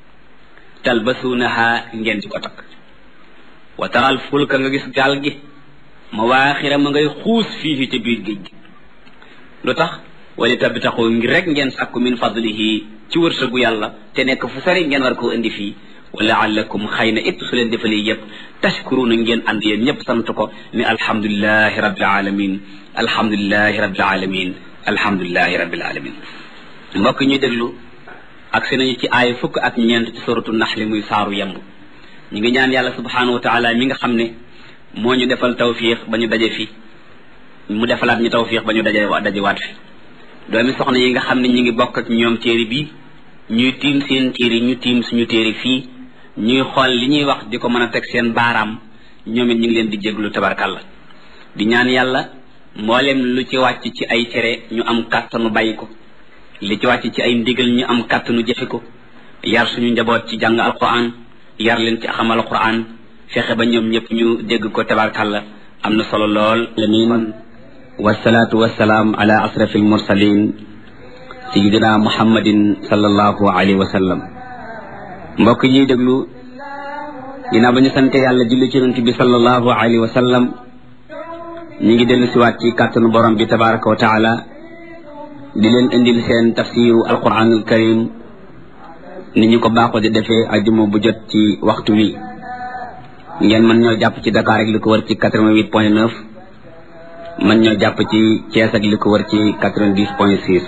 talbasuunaha ngeen di ko takk wa taral fulka nga gis gaal gi mawaaxira ma ngay xuus fii ci biir géej gi lu tax wali tabtaxu ngir rek ngeen sàkku min fadlihi ci wërsëgu yàlla te nekk fu sari ngeen war koo indi fii wa laallakum xëy na it su leen defalee yëpp tashkuruna ngeen ànd yéen ñëpp sant ko ne alhamdulilahi rabbil alamin alhamdulilahi rabbil alamin alhamdulilahi rabbil alamin mbokk ñuy déglu ak si nañu ci aaya fukk ak ñeent ci suratu naxli muy saaru yemb ñu ngi ñaan yàlla subhanahu wa taala mi nga xam ne moo ñu defal tawfiix ba ñu daje fi mu defalaat ñu tawfiix ba ñu dajewaat fi doomi soxna yi nga xam ne ñu ngi bokk ak ñoom téere bi ñuy tiim seen téere ñu tiim suñu téere fii ñuy xool li ñuy wax di ko mën a teg seen baaraam ñoom it ñu ngi leen di jéglu tabarkàlla di ñaan yàlla mboolem lu ci wàcc ci ay tere ñu am kàttanu bàyyi ko li ci wàcc ci ay ndigal ñu am kàttanu jëfe ko yar suñu njaboot ci jàng alquran yar leen ci xamal alquran fexe ba ñoom ñëpp ñu dégg ko tabarkàlla am na solo lool lamin wasalaatu wasalaam ala asrafil mursalin sayidina muhammadin sallallahu alayhi wa sallam mbokk ñuy déglu ginnaaw ba ñu sante yàlla julli ci yonent bi sallallahu alayhi wa sallam ñu ngi dellu siwaat ci kàttanu borom bi tabaraka wa taala di leen indil seen tafsiru alquran al karim ni ñu ko baaxoo di defee ajuma bu jot ci waxtu wi ngeen mën ñoo jàpp ci Dakar ak li ko wër ci 88.9 mën ñoo jàpp ci Thiès ak li ko wër ci 90.6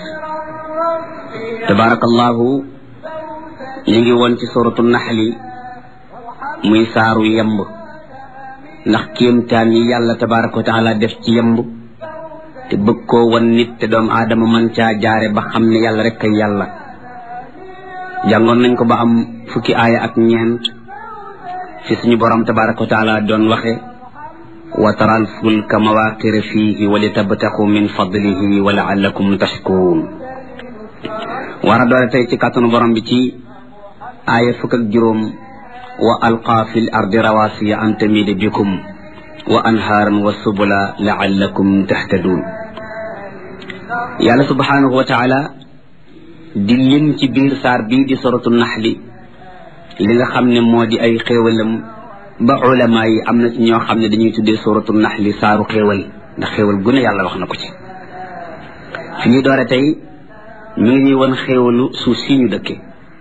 tabarakallahu ñu ngi woon ci suratu naxli muy saaru yemb ndax kéemtaan yi yàlla tabaraka wa taala def ci yemb te bëgg koo wan nit te doomu aadama mën caa jaare ba xam ne yàlla rek kay yàlla jàngoon nañ ko ba am fukki aaya ak ñeent fi suñu borom tabaraka wa taala doon waxe wa taral fulka mawaqira fihi wa li tabtaxu min fadlihi wa laallakum tashkurun war a doore tey ci kàttanu borom bi ci aaya fukk ak juróom wa alqa fi l ardi rawasiya an tamida bikum wa anhaaran wa subula laallakum tahtadun yàlla subhanahu wa taala di lim ci biir saar bii di suratu naxli li nga xam ne moo di ay xéewalam ba ulama yi am na ci ñoo xam ne dañuy tuddee suratu naxli saaru xéewal ndax xéewal gu ne yàlla wax na ko ci fi ñuy doore tey mi ngi ñuy won xéewalu suuf si ñu dëkke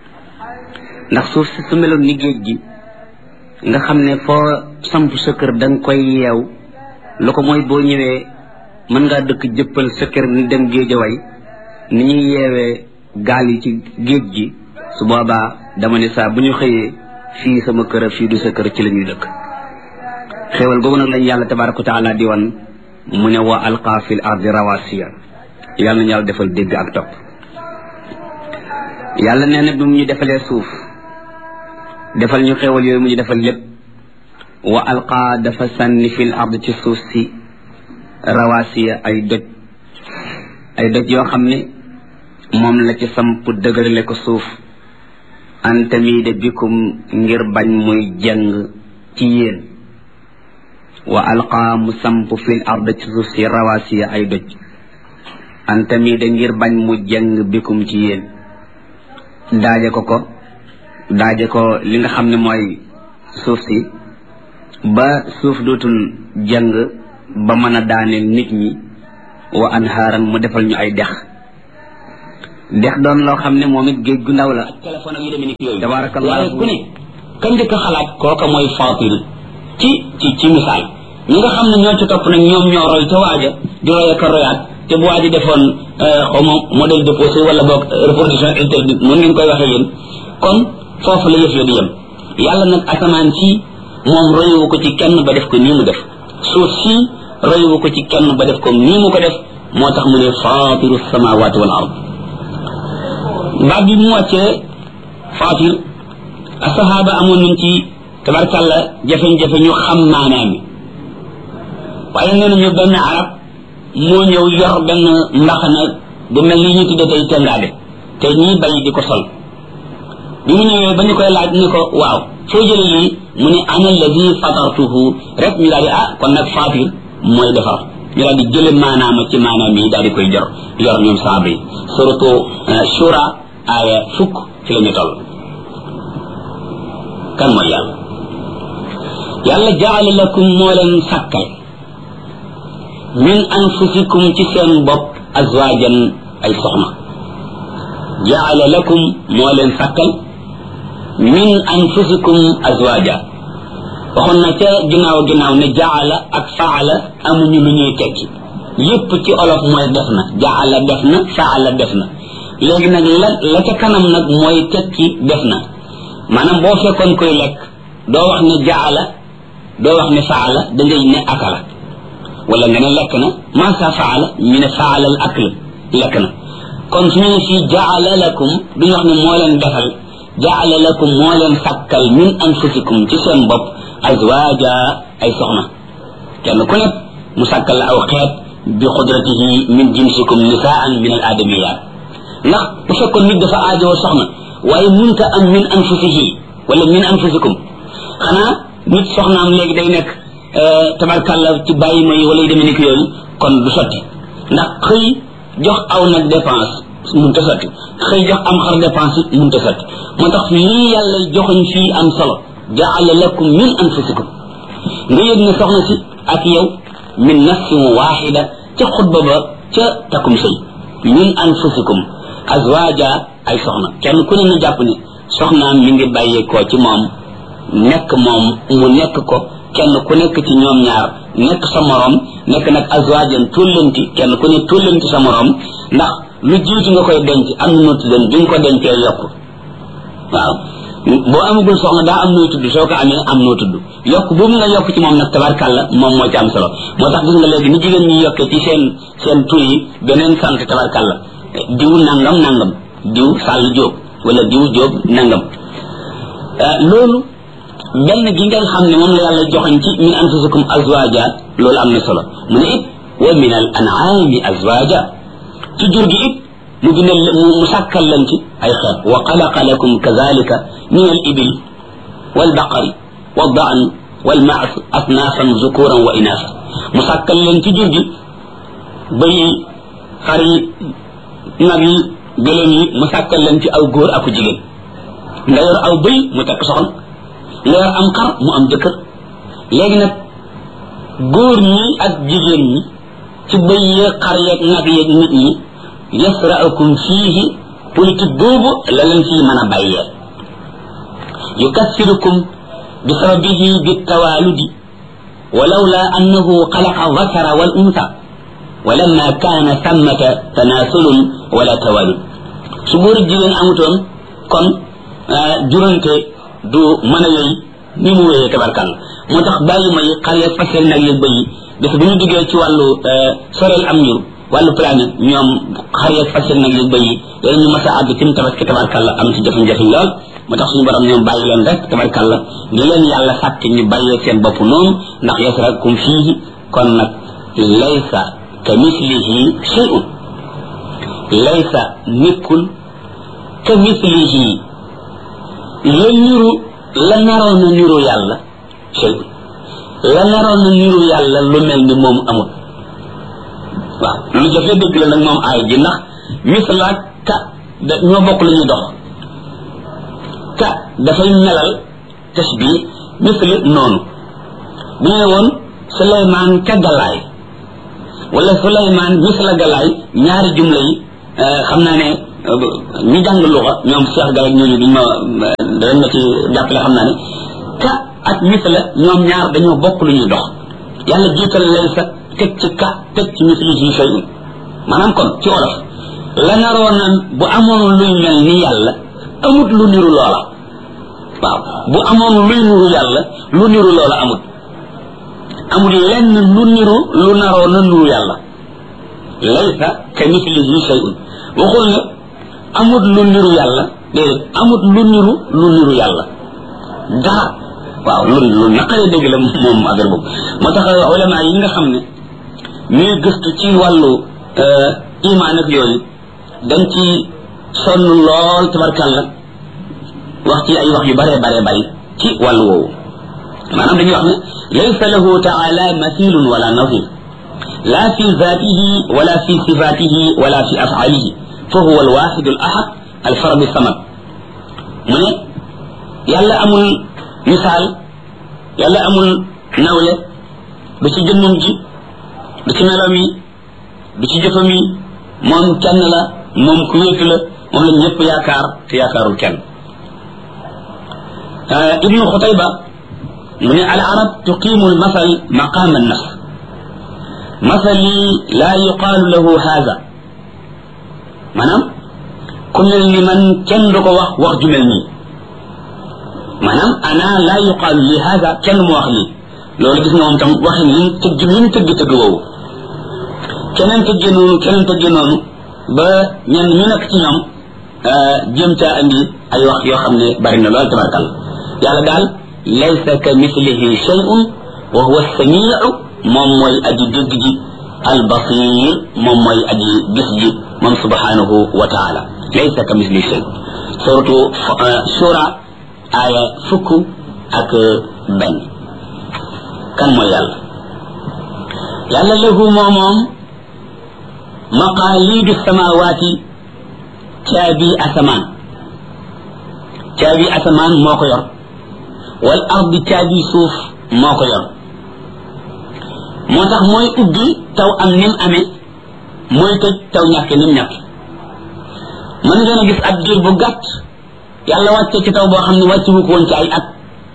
ndax suuf si su meloon ni géej gi nga xam ne foo samp sa kër da nga koy yeew lu ko mooy boo ñëwee mën ngaa dëkk jëppal sa kër ni dem géejaway ni ñuy yeewee gaal yi ci géej gi su boobaa dama ne saa bu ñu xëyee fii sama kër a fii du sa kër ci la ñuy dëkk xéewal googu nag lañ yàlla tabaraka wa taala di wan mu ne wa alqa fil ardi rawasiya yàlla nañu yàlla defal dégg ak topp yàlla nee na bi mu ñu defalee suuf defal ñu xéewal yooyu mu ñu defal lépp wa alqa dafa sànni fil ard ci suuf si rawasiya ay doj yoo xam ne moom la ci samp dëgërale ko suuf an tamida bikum ngir bañ muy jeng ci yéen wa alqa mu samp fil ard ci suuf si rawasiya ay doj an tamida ngir bañ mu jeng bikum ci yéen daaje ko li nga xam ne mooy suuf si ba suuf dootul jeng ba mën a daaneel nit ñi wa anhaaran mu defal ñu ay dex dex doon loo xam ne moom it géej gu ndaw la téléphone ak yu demee ni yooyu tabarakallah waaye ku ne kañ njëkk a xalaat kooka mooy fatir ci misaal ñi nga xam ne ñoo ci topp nag ñoom ñoo roy ca waaja di roy ak royaat te bu waaji defoon xaw ma modèle déposé wala boog reproduction interdite mën ngeen koy waxee yéen kon foofu la yëf yo di yem yàlla nag asamaan si moom royuwu ko ci kenn ba def ko nii mu def suuf si royuwu ko ci kenn ba def ko nii mu ko def moo tax mu ne fatiru samawati wal ard baat bi mu wàccee fatir asahaba amoon nañ ci tabarkàlla jafe-jafe ñu xam maanaam yi waaye nee nañu benn arab moo ñëw yor benn mbaxana bu mel ni ñu tudde tey tengaade te ñii bay di ko sol bi mu ñëwee ba ñu koy laaj ni ko waaw foo jële lii mu ne ana alladi fatartuhu rek ñu daal di kon nag fatir mooy defar ñu daal di jële maanaama ci maanaam yi daal di koy yor ñoom saaba yi surtout shura aaya fukk ci la ñu toll kan mooy yàlla jaala lakum moo leen sàkkal min anfusikum ci seen bopp azwajan ay soxna jaala lakum moo leen sàkkal min anfusikum azwaja waxoon na ca ginnaaw ne jaala ak faala amuñu lu ñuy tekki yépp ci olof mooy def na jaala def na faala def na léegi nag la ca kanam nag mooy tekki def na maanaam boo fekkoon koy lekk doo wax ne jaala doo wax ne faala da ngay ne akala wala nga ne lekk na masa faala ñu ne faala al akl lekk na kon su ñu ne fii jaala lakum duñu wax ne moo leen defal jaala lakum moo leen sàkkal min anfusikum ci seen bopp azwaja ay soxna kenn ku nekk mu sàkkal la aw xeet bi xudratihi min jinsikum nisaan min al adamiyat ndax bu fekkoon nit dafa aajoo soxna waaye munta am min anfusihi wala min anfusikum xanaa nit soxnaam léegi day nekk tabarkàlla ci bàyyi ma yi wala yu demee ni yooyu kon du sotti ndax xëy jox aw nag dépense munta sotti xëy jox am xar dépense munta sotti moo tax lii yàlla joxoñ fii am solo jaala lakum min anfusikum nga yëg ne soxna si ak yow min nafsin waxida ca xutba ba ca takum sëy min anfusikum azwaja ay soxna kenn ku ne na jàpp ne soxnaam mi ngi bàyyeekoo ci moom nekk moom mu nekk ko kenn ku nekk ci ñoom ñaar nekk sa morom nekk nag azwajan tullanti kenn ku ne tullanti sa morom ndax lu jiitu nga koy denc am na noo tuddan bi nga ko dencee yokk waaw boo amagul soxna daa am nooy tudd soo ko amee am noo tudd yokk boobu nga yokk ci moom nag tabarkàlla moom moo ci am solo moo tax gis nga léegi ni jigéen ñi yokkee ci seen tur yi beneen sant tabarkàlla diw nangam diw sàll jóob wala diw jóob nangam loolu benn gi nga xam ne moom la yàlla joxañ ci min anfusikum azwaja loolu am na solo mu ne it wa min al an'ami azwaja ci jur gi it mu gën mu sàkkal leen ci ay xeet wa xalaqa lakum kadhalika min al ibil wal baqari wal da'an wal ma'as asnafan zukuran wa inasa mu sàkkal leen ci jur gi bëy xar yi nag yi gëléem yi mu sàkkal leen ci aw góor aku jigéen nga yor aw bëy mu tekk soxna nga yor am xar mu am jëkkër léegi nag góor ñi ak jigéen ñi ci bëy yeeg xar yeeg nag yeeg nit ñi yasra'ukum fiihi politique boobu la leen fii mën a bàyyee yukassirukum bi sababihi bi tawaludi walawla annahu xalaqa dhakara wal unsa ولما كان ثمة تناسل ولا توالد سبور جيلن اموتون كون جورنته دو مانا يي ni mu wéyee tabarkal moo tax bàyyi may xale fasel nag yëg bëyi bés bu ñu duggee ci wàllu sorel am njur wàllu planète ñoom xar yeeg fasel nag yëg bëyi yooyu ñu mas a àgg tim tabaski tabarkal la am ci jafe-jafe lool moo tax suñu borom ñoom bàyyi leen rek tabarkal la ni leen yàlla sàkk ñu bàyyee seen bopp noonu ndax yasrakum fiihi kon nag laysa kamithlihi shay'un laysa nekkul kamithlihi la niru la naroon na niru yàlla shay'un la naroon na niru yàlla lu mel ni moom amul waaw lu jafe dëgg la nag moom aay ji ndax mislaak ka ñoo bokk la ñuy dox ka dafay melal tasbih misli noonu bu ñu woon Suleymaan ka galaay wala Suleymaan misla galaay ñaari jumla yi xam naa ne ñi jàng luxa ñoom Cheikh Gaye ñooñu duñ ma dañ ma ci jàppale xam naa ne ka ak misla ñoom ñaar dañoo bokk lu ñuy dox yàlla jiital laysa teg ci ka teg ci mislihi shay'un maanaam kon ci olof la naroo naan bu amoon luy mel ni yàlla amut lu niru loola waaw bu amoon luy niru yàlla lu niru loola amul lenn lu niru lu naroo na niru yàlla laysa ka mislihi shay'un waxul ne amut lu niru yàlla déedéet amut lu niru yàlla dara waaw lu naqaree dégg la moom affaire boobu moo tax ulama yi nga xam ne ñuy gëstu ci wàllu iman ak yooyu dañ ci sonn lool tabarkàlla wax ci ay wax yu bare ci wàllu woowu maanaam dañuy wax ne laysa lahu taala mathilun wala nazir la fi zatihi wala fi sifatihi wala fi af'alihi fa huwa alwaxidu al ahad alfaradu samad mu ne yàlla amul misaal yàlla amul nawle du ci jëmmam ji du ci meloom yi du ci jëfam yi moom kenn la moom ku wéetu la moom la ñëpp yaakaar te yaakaarul kenn ibnu xutayba mu ne al arab tuqimu al masal maqam an nafs masali la yuqaalu lahu haza maanaam ku mel ni man kenn du ko wax ju mel nii maanaam ana la yuqaalu li haza kenn mu wax lii loolu gis nga moom tam waxin li mu tëgg woowu keneen tëgge noonu ba ñenn ñu nekk ci ñoom jëm caa andi ay wax yoo xam ne bari na lool tabarkal yàlla daal laysa ka mislihi shay'un wa huwa as-sami'u moom mooy aji dégg ji al-basir moom mooy aji gis ji moom subhanahu wa ta'ala laysa ka mislihi shay'un suratu shura aya fukk ak benn kan mooy yàlla lahu moom maqalidu samawati caabi asamaan moo ko yor wal ardi caabi suuf moo ko yor moo tax mooy ubbi taw am nim amee mooy tëj taw ñàkke nim ñàkke mën ngeen a gis ab diir bu gàtt yàlla wàcce ci taw boo xam ne wàcce wu ko woon ci ay at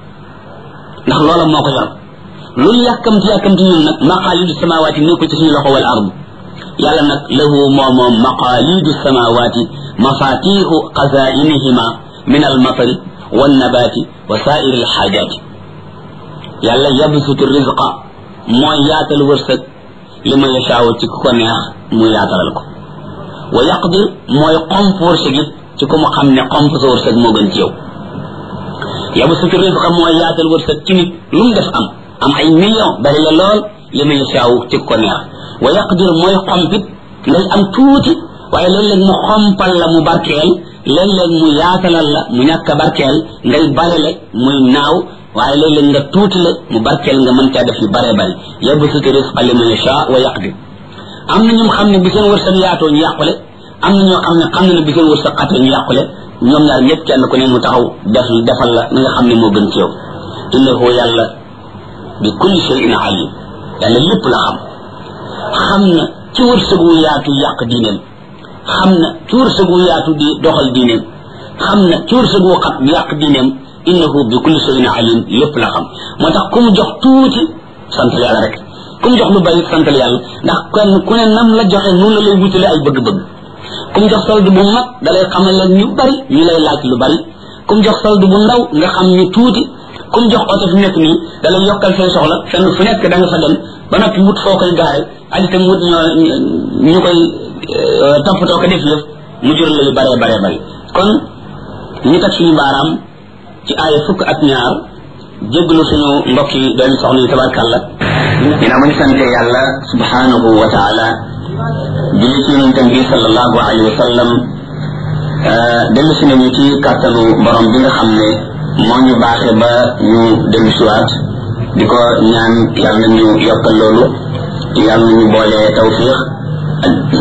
ndax loola moo ko yor lu yàkkamti ñun nag maqalidu samawati nekkul ci suñu loxo wal ardi yàlla nag lahu moom maqalidu samawati mafatihu qazainihima min almatari wannabati wa sairi alxaajati yàlla yabsutu rizqa mooy yaatal wërsëg li ma yashaaw ci ku ko neex mu yaatalal ko wa yaqdir mooy xomp wërsëg it ci ku mu xam ne xomp sa wërsëg moo gën ci yow yabsutu rizqa mooy yaatal wërsëg ci nit lu mu def am ay million bari la lool li ma yashaaw ci ku ko neex wa yaqdir mooy xompit ngay am tuuti waaye léeg-léeg mu xompal la mu barkeel léeg-léeg mu yaatalal la mu ñàkk a barkeel ngay barele muy naaw waaye léeg-léeg nga tuuti la mu barkeel nga mën caa def yu bare bari yabsutu rizqa liman yasha wa yaqdir am na ñu xam ne bi seen wërsëg yaatoo ñu yàqule am na ñoo xam ne bi seen wërsëg xatee ñu yàqule ñoom ñaar ñëpp kenn ku ne mu taxaw defal la na nga xam ne moo gën ci yow innahu yàlla bi kulli shay'in alim yàlla lépp la xam na ci wërsëgu yaatu yàq diineem xam na ci wërsëgu yaatu di doxal diineem xam na ci wërsëgu xat yàq diineem innahu bi kulli shay'in alim lépp la xam moo tax ku mu jox tuuti sant yàlla rek ku mu jox lu bari sant yàlla ndax kenn ku ne nam la joxe noonu la lay wutale ay bëgg-bëgg ku mu jox solde bu mag da lay xamal leen ñu bari ñu lay laaj lu bari ku mu jox solde bu ndaw nga xam ni tuuti ku mu jox oto fi nekk nii da lay yokkal say soxla fenn fu nekk da nga fa dem ba noppi wut foo koy gaare ak itam wut ñu koy toppatoo ko def yëf mu jur la yu bare bari kon ñu teg suñu baaraam ci aaya fukk ak ñaar jéggalu suñu mbokk yi doomi soxna yi tabarkàlla dina ma ñu sante yàlla subhanahu wa taala julli ci yonentam bi sallallahu alayhi wa sallam dellu si nañu ci kàttanu borom bi nga xam ne moo ñu baaxe ba ñu dellu siwaat di ko ñaan yàlla nañu yokkal loolu yàlla nañu boole tawfiq ak